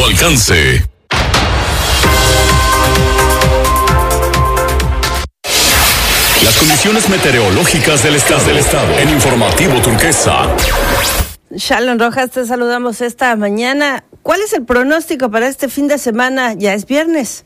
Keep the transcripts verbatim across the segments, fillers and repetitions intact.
alcance. Las condiciones meteorológicas del estado, del estado en Informativo Turquesa. Shalom Rojas, te saludamos esta mañana. ¿Cuál es el pronóstico para este fin de semana? Ya es viernes.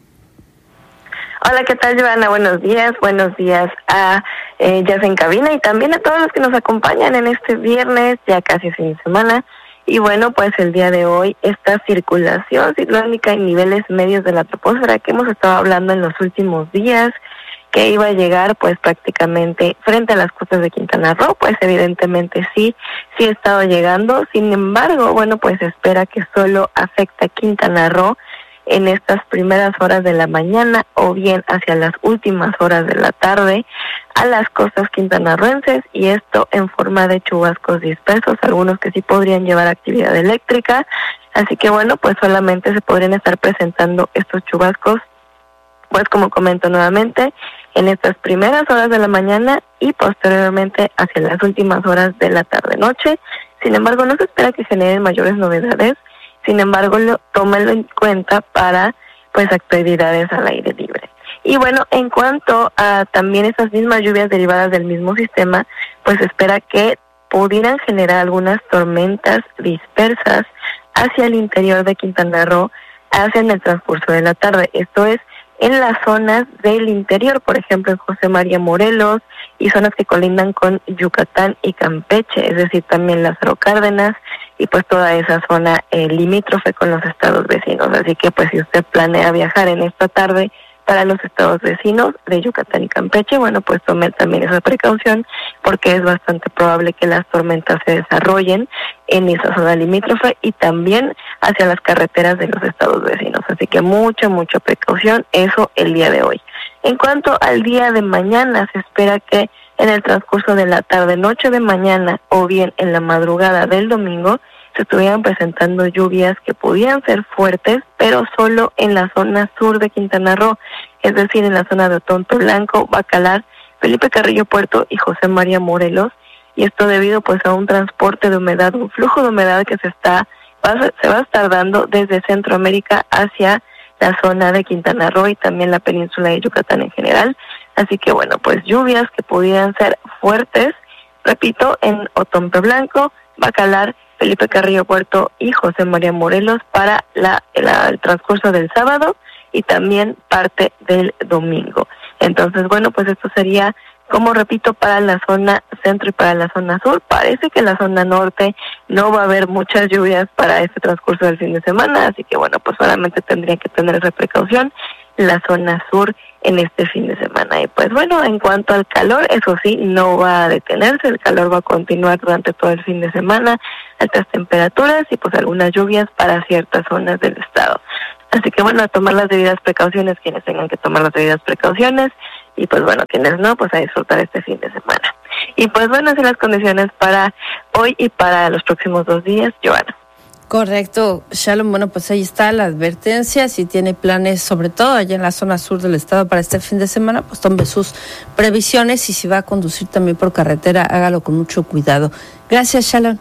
Hola, ¿qué tal, Joana? Buenos días, buenos días a eh, Jazz en cabina y también a todos los que nos acompañan en este viernes, ya casi fin de semana. Y bueno, pues el día de hoy, esta circulación ciclónica en niveles medios de la troposfera que hemos estado hablando en los últimos días, que iba a llegar pues prácticamente frente a las costas de Quintana Roo, pues evidentemente sí, sí ha estado llegando. Sin embargo, bueno, pues se espera que solo afecte a Quintana Roo en estas primeras horas de la mañana o bien hacia las últimas horas de la tarde a las costas quintanarroenses, y esto en forma de chubascos dispersos, algunos que sí podrían llevar actividad eléctrica. Así que bueno, pues solamente se podrían estar presentando estos chubascos, pues como comento nuevamente, en estas primeras horas de la mañana y posteriormente hacia las últimas horas de la tarde-noche. Sin embargo, no se espera que generen mayores novedades. Sin embargo, lo, tómenlo en cuenta para pues actividades al aire libre. Y bueno, en cuanto a también esas mismas lluvias derivadas del mismo sistema, pues se espera que pudieran generar algunas tormentas dispersas hacia el interior de Quintana Roo hacia en el transcurso de la tarde. Esto es en las zonas del interior, por ejemplo en José María Morelos y zonas que colindan con Yucatán y Campeche, es decir, también Lázaro Cárdenas y pues toda esa zona eh, limítrofe con los estados vecinos. Así que pues si usted planea viajar en esta tarde para los estados vecinos de Yucatán y Campeche, bueno, pues tome también esa precaución, porque es bastante probable que las tormentas se desarrollen en esa zona limítrofe y también hacia las carreteras de los estados vecinos. Así que mucha, mucha precaución, eso el día de hoy. En cuanto al día de mañana, se espera que en el transcurso de la tarde, noche de mañana o bien en la madrugada del domingo, se estuvieran presentando lluvias que podían ser fuertes, pero solo en la zona sur de Quintana Roo, es decir, en la zona de Otonto Blanco, Bacalar, Felipe Carrillo Puerto y José María Morelos, y esto debido pues a un transporte de humedad, un flujo de humedad que se está va, se va a estar dando desde Centroamérica hacia la zona de Quintana Roo y también la península de Yucatán en general. Así que bueno, pues lluvias que pudieran ser fuertes, repito, en Otompe Blanco, Bacalar, Felipe Carrillo Puerto y José María Morelos para la, la, el transcurso del sábado y también parte del domingo. Entonces, bueno, pues esto sería, como repito, para la zona centro y para la zona sur. Parece que en la zona norte no va a haber muchas lluvias para este transcurso del fin de semana, así que bueno, pues solamente tendría que tener esa precaución la zona sur en este fin de semana. Y pues bueno, en cuanto al calor, eso sí, no va a detenerse, el calor va a continuar durante todo el fin de semana, altas temperaturas y pues algunas lluvias para ciertas zonas del estado. Así que bueno, a tomar las debidas precauciones quienes tengan que tomar las debidas precauciones y pues bueno, quienes no, pues a disfrutar este fin de semana. Y pues bueno, así las condiciones para hoy y para los próximos dos días, Joana. Correcto, Shalom. Bueno, pues ahí está la advertencia. Si tiene planes, sobre todo allá en la zona sur del estado para este fin de semana, pues tome sus previsiones, y si va a conducir también por carretera, hágalo con mucho cuidado. Gracias, Shalom.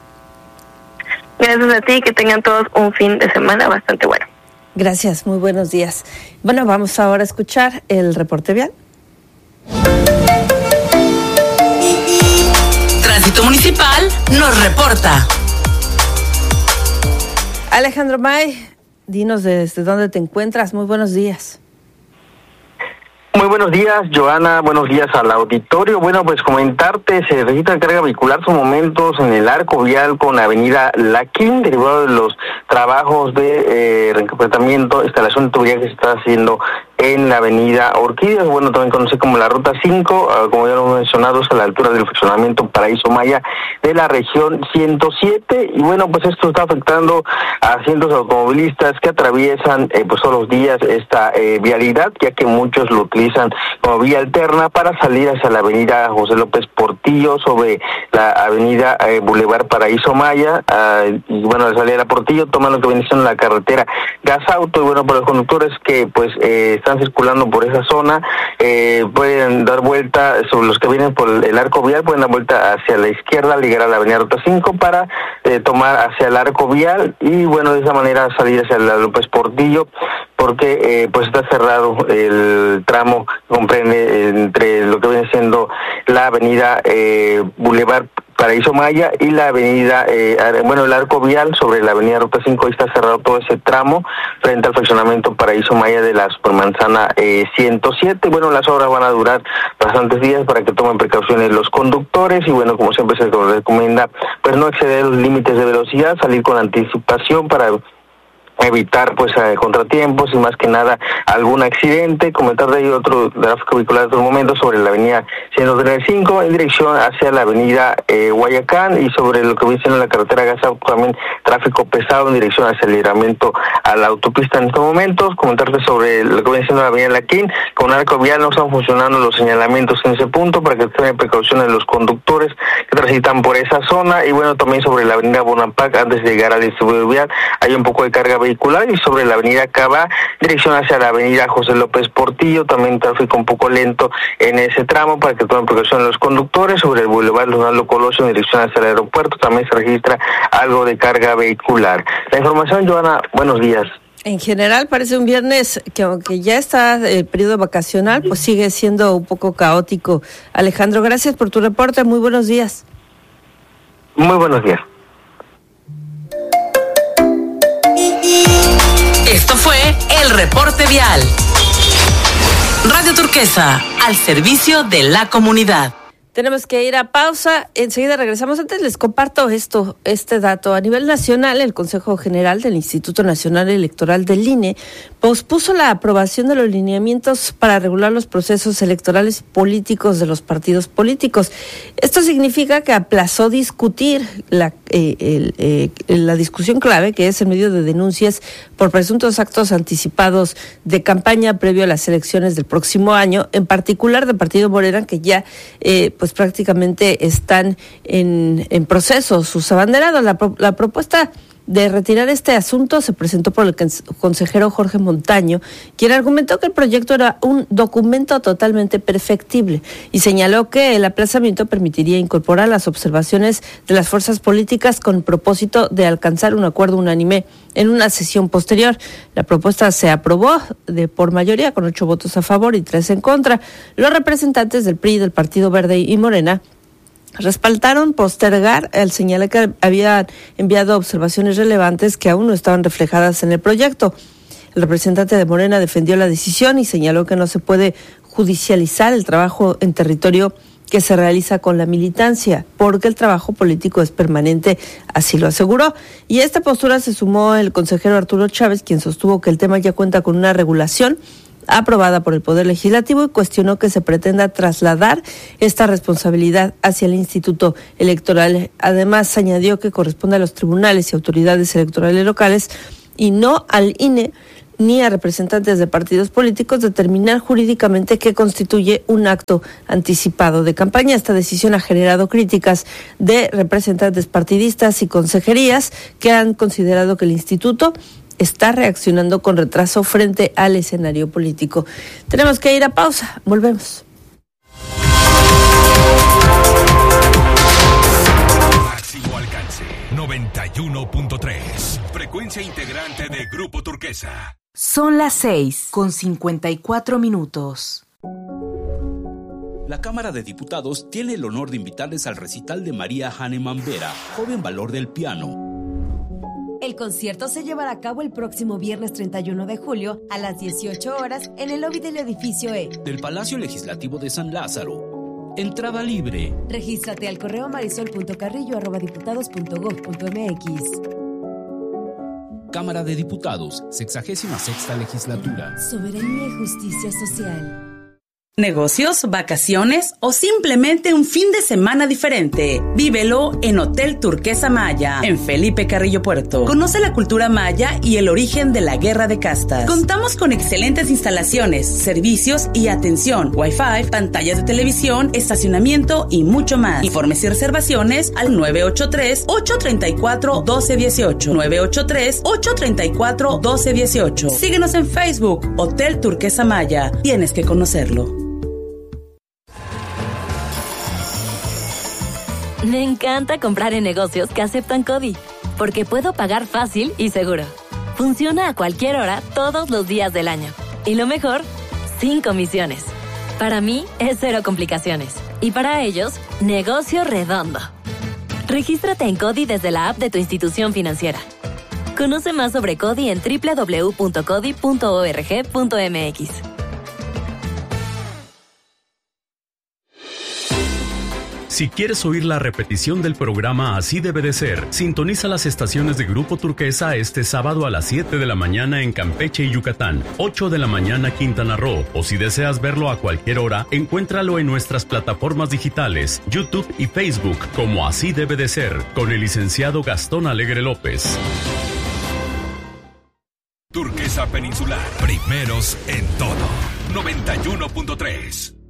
Gracias a ti, que tengan todos un fin de semana bastante bueno. Gracias, muy buenos días. Bueno, vamos ahora a escuchar el reporte vial. Tránsito Municipal nos reporta. Alejandro May, dinos desde dónde te encuentras. Muy buenos días. Muy buenos días, Joana. Buenos días al auditorio. Bueno, pues comentarte, se registra carga vehicular son momentos en el arco vial con avenida Laquín, derivado de los trabajos de eh, reencampamiento, instalación de tubería que se está haciendo en la avenida Orquídeas, bueno, también conocido como la ruta cinco, uh, como ya lo hemos mencionado, es a la altura del fraccionamiento Paraíso Maya de la región ciento siete, y bueno, pues esto está afectando a cientos de automovilistas que atraviesan eh, pues todos los días esta eh, vialidad, ya que muchos lo utilizan como vía alterna para salir hacia la avenida José López Portillo, sobre la avenida eh, Boulevard Paraíso Maya, uh, y bueno, al salir a Portillo toman lo que viene siendo la carretera Gasauto, y bueno, para los conductores que pues eh, están circulando por esa zona eh, pueden dar vuelta, sobre los que vienen por el arco vial, pueden dar vuelta hacia la izquierda, llegar a la avenida Ruta cinco para eh, tomar hacia el arco vial y bueno, de esa manera salir hacia la López Portillo, porque eh, pues está cerrado el tramo que comprende entre lo que viene siendo la avenida eh, Boulevard Paraíso Maya y la avenida, eh, bueno, el arco vial sobre la avenida Ruta cinco, ahí está cerrado todo ese tramo frente al fraccionamiento Paraíso Maya de la Supermanzana eh, ciento siete. Bueno, las obras van a durar bastantes días para que tomen precauciones los conductores y bueno, como siempre se les recomienda, pues no exceder los límites de velocidad, salir con anticipación para evitar pues eh, contratiempos y más que nada algún accidente. Comentar de ahí otro tráfico vehicular de otro momento sobre la avenida ciento treinta y cinco en dirección hacia la avenida eh, Guayacán y sobre lo que viene siendo la carretera Gasab también tráfico pesado en dirección hacia el libramiento a la autopista en estos momentos. Comentarte sobre lo que viene siendo la avenida Laquín, con arco vial no están funcionando los señalamientos en ese punto para que tengan precauciones los conductores que transitan por esa zona y bueno, también sobre la avenida Bonampak antes de llegar al distribuidor vial hay un poco de carga vehicular y sobre la avenida Cava, dirección hacia la avenida José López Portillo, también tráfico un poco lento en ese tramo para que tomen precaución los conductores. Sobre el Boulevard Leonardo Colosio en dirección hacia el aeropuerto también se registra algo de carga vehicular. La información, Joana, buenos días. En general parece un viernes que aunque ya está el periodo vacacional, pues sigue siendo un poco caótico. Alejandro, gracias por tu reporte, muy buenos días. Muy buenos días. Esto fue el reporte vial. Radio Turquesa, al servicio de la comunidad. Tenemos que ir a pausa, enseguida regresamos. Antes les comparto esto, este dato. A nivel nacional, el Consejo General del Instituto Nacional Electoral del I N E pospuso la aprobación de los lineamientos para regular los procesos electorales políticos de los partidos políticos. Esto significa que aplazó discutir la, eh, el, eh, la discusión clave, que es en medio de denuncias por presuntos actos anticipados de campaña previo a las elecciones del próximo año, en particular del Partido Morena, que ya eh, pues prácticamente están en, en proceso sus abanderados. La, la propuesta de retirar este asunto se presentó por el consejero Jorge Montaño, quien argumentó que el proyecto era un documento totalmente perfectible y señaló que el aplazamiento permitiría incorporar las observaciones de las fuerzas políticas con propósito de alcanzar un acuerdo unánime en una sesión posterior. La propuesta se aprobó de por mayoría con ocho votos a favor y tres en contra. Los representantes del P R I, del Partido Verde y Morena respaldaron postergar al señalar que había enviado observaciones relevantes que aún no estaban reflejadas en el proyecto. El representante de Morena defendió la decisión y señaló que no se puede judicializar el trabajo en territorio que se realiza con la militancia, porque el trabajo político es permanente, así lo aseguró. Y a esta postura se sumó el consejero Arturo Chávez, quien sostuvo que el tema ya cuenta con una regulación aprobada por el Poder Legislativo y cuestionó que se pretenda trasladar esta responsabilidad hacia el Instituto Electoral. Además, añadió que corresponde a los tribunales y autoridades electorales locales y no al I N E ni a representantes de partidos políticos determinar jurídicamente qué constituye un acto anticipado de campaña. Esta decisión ha generado críticas de representantes partidistas y consejerías que han considerado que el instituto está reaccionando con retraso frente al escenario político. Tenemos que ir a pausa. Volvemos. Máximo alcance noventa y uno punto tres. Frecuencia integrante de Grupo Turquesa. Son las seis con cincuenta y cuatro minutos. La Cámara de Diputados tiene el honor de invitarles al recital de María Hahnemann Vera, joven valor del piano. El concierto se llevará a cabo el próximo viernes treinta y uno de julio a las dieciocho horas en el lobby del edificio E del Palacio Legislativo de San Lázaro. Entrada libre. Regístrate al correo marisol punto carrillo arroba diputados punto gob punto mx. Cámara de Diputados, sexagésima sexta legislatura. Soberanía y justicia social. Negocios, vacaciones o simplemente un fin de semana diferente. Vívelo en Hotel Turquesa Maya, en Felipe Carrillo Puerto. Conoce la cultura maya y el origen de la guerra de castas. Contamos con excelentes instalaciones, servicios y atención, Wi-Fi, pantallas de televisión, estacionamiento y mucho más. Informes y reservaciones al nueve ocho tres, ocho tres cuatro, uno dos uno ocho. nueve ocho tres, ocho tres cuatro, uno dos uno ocho. Síguenos en Facebook, Hotel Turquesa Maya. Tienes que conocerlo. Me encanta comprar en negocios que aceptan CODI, porque puedo pagar fácil y seguro. Funciona a cualquier hora, todos los días del año. Y lo mejor, sin comisiones. Para mí, es cero complicaciones. Y para ellos, negocio redondo. Regístrate en CODI desde la app de tu institución financiera. Conoce más sobre CODI en doble u doble u doble u punto codi punto org punto m x. Si quieres oír la repetición del programa Así Debe de Ser, sintoniza las estaciones de Grupo Turquesa este sábado a las siete de la mañana en Campeche y Yucatán, ocho de la mañana Quintana Roo, o si deseas verlo a cualquier hora, encuéntralo en nuestras plataformas digitales, YouTube y Facebook, como Así Debe de Ser, con el licenciado Gastón Alegre López. Turquesa Peninsular, primeros en todo. noventa y uno punto tres.